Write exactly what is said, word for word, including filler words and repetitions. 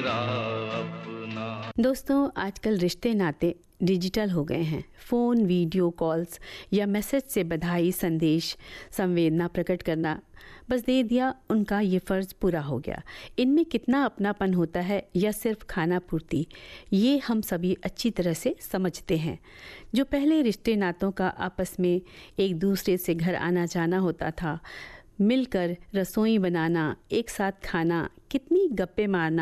मेरा अपना। दोस्तों, आजकल रिश्ते नाते डिजिटल हो गए हैं। फ़ोन, वीडियो कॉल्स या मैसेज से बधाई, संदेश, संवेदना प्रकट करना बस दे दिया, उनका ये फ़र्ज़ पूरा हो गया। इनमें कितना अपनापन होता है या सिर्फ खाना पूर्ति, ये हम सभी अच्छी तरह से समझते हैं। जो पहले रिश्ते नातों का आपस में एक दूसरे से घर आना जाना होता था, मिलकर रसोई बनाना, एक साथ खाना, कितनी गप्पे मारना,